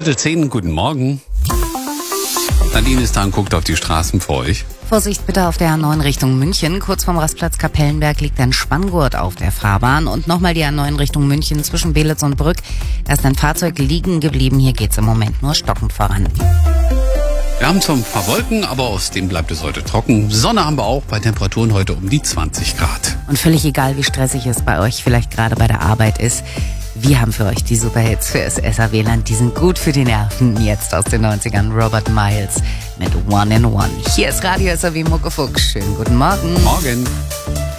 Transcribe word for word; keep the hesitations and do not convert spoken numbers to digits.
zehn, guten Morgen. Nadine ist da und guckt auf die Straßen vor euch. Vorsicht bitte auf der A neun Richtung München. Kurz vorm Rastplatz Kapellenberg liegt ein Spanngurt auf der Fahrbahn. Und nochmal die A neun Richtung München zwischen Belitz und Brück. Da ist ein Fahrzeug liegen geblieben. Hier geht's im Moment nur stockend voran. Wir haben zwar ein paar Wolken, aber aus dem bleibt es heute trocken. Sonne haben wir auch, bei Temperaturen heute um die zwanzig Grad. Und völlig egal, wie stressig es bei euch vielleicht gerade bei der Arbeit ist. Wir haben für euch die Superhits für das S R W-Land. Die sind gut für die Nerven. Jetzt aus den neunzigern Robert Miles mit One in One. Hier ist Radio S R W Muckefuck. Schönen guten Morgen. Morgen.